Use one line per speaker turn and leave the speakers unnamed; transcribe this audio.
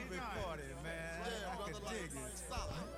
recording, man.
Yeah,
I
brother,
can
like,
dig it.
solid.